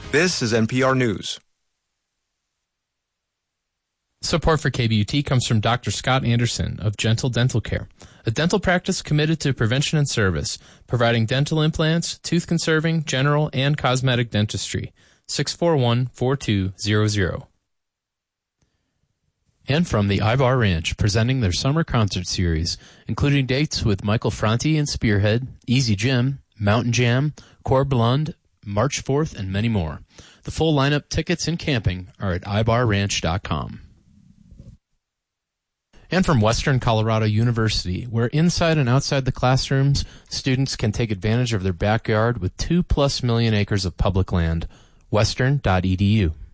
This is NPR News. Support for KBUT comes from Dr. Scott Anderson of Gentle Dental Care, a dental practice committed to prevention and service, providing dental implants, tooth conserving, general, and cosmetic dentistry. 641-4200. And from the Ibar Ranch, presenting their summer concert series, including dates with Michael Franti and Spearhead, Easy Jim, Mountain Jam, Cor Blund, March 4th, and many more. The full lineup, tickets, and camping are at ibarranch.com. And from Western Colorado University, where inside and outside the classrooms, students can take advantage of their backyard with 2+ million acres of public land. Western.edu.